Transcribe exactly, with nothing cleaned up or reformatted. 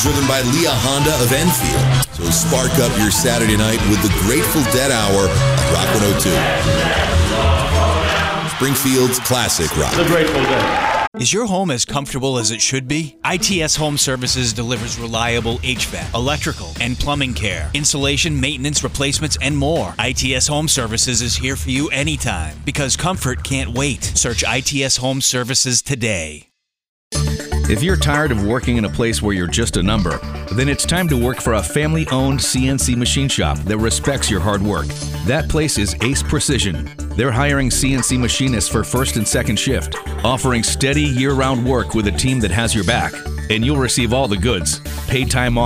driven by Leah Honda of Enfield. So spark up your Saturday night with the Grateful Dead Hour on Rock one oh two. Springfield's classic rock. The Grateful Dead. Is your home as comfortable as it should be? I T S Home Services delivers reliable H V A C, electrical, and plumbing care, installation, maintenance, replacements, and more. I T S Home Services is here for you anytime because comfort can't wait. Search I T S Home Services today. If you're tired of working in a place where you're just a number, then it's time to work for a family-owned C N C machine shop that respects your hard work. That place is Ace Precision. They're hiring C N C machinists for first and second shift, offering steady year-round work with a team that has your back. And you'll receive all the goods: paid time off,